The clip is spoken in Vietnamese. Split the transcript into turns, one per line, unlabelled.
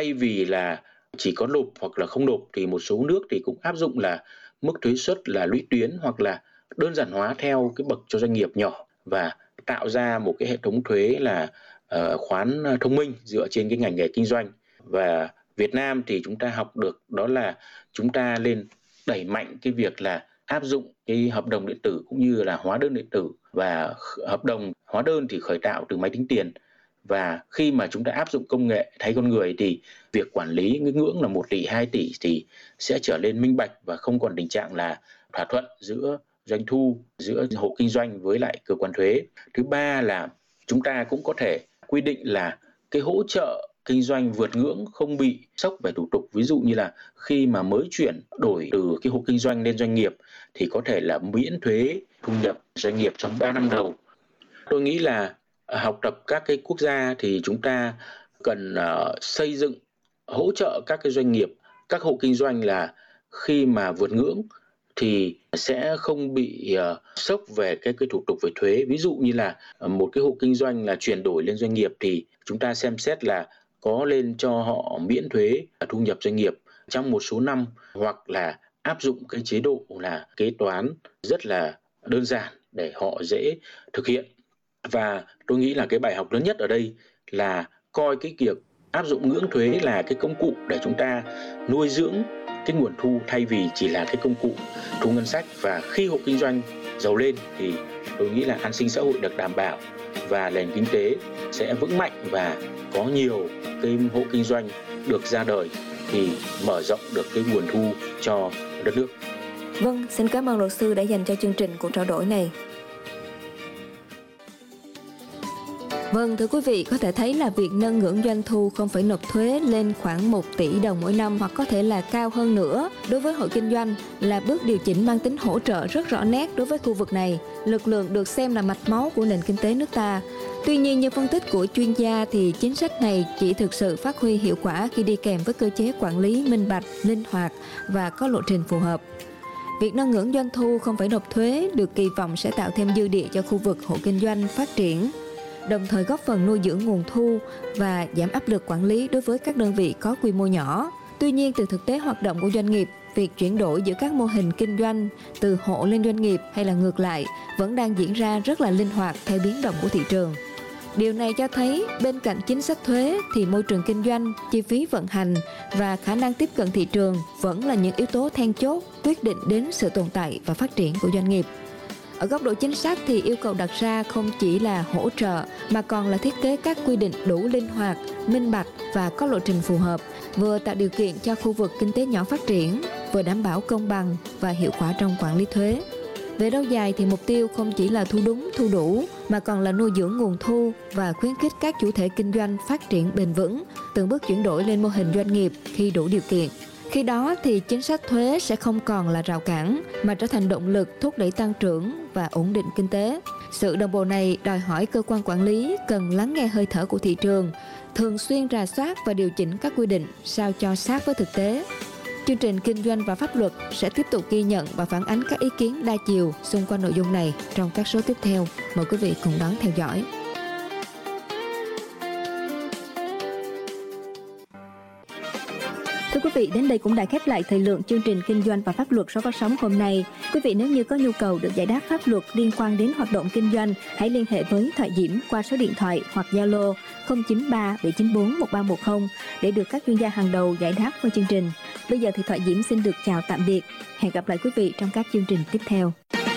thay vì là chỉ có nộp hoặc là không nộp thì một số nước thì cũng áp dụng là mức thuế suất là lũy tuyến hoặc là đơn giản hóa theo cái bậc cho doanh nghiệp nhỏ và tạo ra một cái hệ thống thuế là khoán thông minh dựa trên cái ngành nghề kinh doanh. Và Việt Nam thì chúng ta học được đó là chúng ta nên đẩy mạnh cái việc là áp dụng cái hợp đồng điện tử cũng như là hóa đơn điện tử, và hợp đồng hóa đơn thì khởi tạo từ máy tính tiền. Và khi mà chúng ta áp dụng công nghệ thay con người thì việc quản lý cái ngưỡng là 1 tỷ, 2 tỷ thì sẽ trở nên minh bạch và không còn tình trạng là thỏa thuận giữa doanh thu, giữa hộ kinh doanh với lại cơ quan thuế. Thứ ba là chúng ta cũng có thể quy định là cái hỗ trợ kinh doanh vượt ngưỡng không bị sốc về thủ tục. Ví dụ như là khi mà mới chuyển đổi từ cái hộ kinh doanh lên doanh nghiệp thì có thể là miễn thuế thu nhập doanh nghiệp trong 3 năm đầu. Tôi nghĩ là học tập các cái quốc gia thì chúng ta cần xây dựng hỗ trợ các cái doanh nghiệp, các hộ kinh doanh là khi mà vượt ngưỡng thì sẽ không bị sốc về cái thủ tục về thuế. Ví dụ như là một cái hộ kinh doanh là chuyển đổi lên doanh nghiệp thì chúng ta xem xét là có lên cho họ miễn thuế thu nhập doanh nghiệp trong một số năm, hoặc là áp dụng cái chế độ là kế toán rất là đơn giản để họ dễ thực hiện. Và tôi nghĩ là cái bài học lớn nhất ở đây là coi cái việc áp dụng ngưỡng thuế là cái công cụ để chúng ta nuôi dưỡng cái nguồn thu thay vì chỉ là cái công cụ thu ngân sách. Và khi hộ kinh doanh giàu lên thì tôi nghĩ là an sinh xã hội được đảm bảo và nền kinh tế sẽ vững mạnh và có nhiều cái hộ kinh doanh được ra đời thì mở rộng được cái nguồn thu cho đất nước.
Vâng, xin cảm ơn luật sư đã dành cho chương trình cuộc trao đổi này. Vâng, thưa quý vị, có thể thấy là việc nâng ngưỡng doanh thu không phải nộp thuế lên khoảng 1 tỷ đồng mỗi năm hoặc có thể là cao hơn nữa đối với hộ kinh doanh là bước điều chỉnh mang tính hỗ trợ rất rõ nét đối với khu vực này, lực lượng được xem là mạch máu của nền kinh tế nước ta. Tuy nhiên, như phân tích của chuyên gia thì chính sách này chỉ thực sự phát huy hiệu quả khi đi kèm với cơ chế quản lý minh bạch, linh hoạt và có lộ trình phù hợp. Việc nâng ngưỡng doanh thu không phải nộp thuế được kỳ vọng sẽ tạo thêm dư địa cho khu vực hộ kinh doanh phát triển, đồng thời góp phần nuôi dưỡng nguồn thu và giảm áp lực quản lý đối với các đơn vị có quy mô nhỏ. Tuy nhiên, từ thực tế hoạt động của doanh nghiệp, việc chuyển đổi giữa các mô hình kinh doanh từ hộ lên doanh nghiệp hay là ngược lại vẫn đang diễn ra rất là linh hoạt theo biến động của thị trường. Điều này cho thấy bên cạnh chính sách thuế thì môi trường kinh doanh, chi phí vận hành và khả năng tiếp cận thị trường vẫn là những yếu tố then chốt quyết định đến sự tồn tại và phát triển của doanh nghiệp. Ở góc độ chính sách thì yêu cầu đặt ra không chỉ là hỗ trợ mà còn là thiết kế các quy định đủ linh hoạt, minh bạch và có lộ trình phù hợp, vừa tạo điều kiện cho khu vực kinh tế nhỏ phát triển, vừa đảm bảo công bằng và hiệu quả trong quản lý thuế. Về lâu dài thì mục tiêu không chỉ là thu đúng, thu đủ mà còn là nuôi dưỡng nguồn thu và khuyến khích các chủ thể kinh doanh phát triển bền vững, từng bước chuyển đổi lên mô hình doanh nghiệp khi đủ điều kiện. Khi đó thì chính sách thuế sẽ không còn là rào cản mà trở thành động lực thúc đẩy tăng trưởng và ổn định kinh tế. Sự đồng bộ này đòi hỏi cơ quan quản lý cần lắng nghe hơi thở của thị trường, thường xuyên rà soát và điều chỉnh các quy định sao cho sát với thực tế. Chương trình Kinh doanh và Pháp luật sẽ tiếp tục ghi nhận và phản ánh các ý kiến đa chiều xung quanh nội dung này trong các số tiếp theo. Mời quý vị cùng đón theo dõi.
Thưa quý vị, đến đây cũng đã khép lại thời lượng chương trình Kinh doanh và Pháp luật số phát sóng hôm nay. Quý vị nếu như có nhu cầu được giải đáp pháp luật liên quan đến hoạt động kinh doanh, hãy liên hệ với Thoại Diễm qua số điện thoại hoặc Zalo 093 794 1310 để được các chuyên gia hàng đầu giải đáp qua chương trình. Bây giờ thì Thoại Diễm xin được chào tạm biệt. Hẹn gặp lại quý vị trong các chương trình tiếp theo.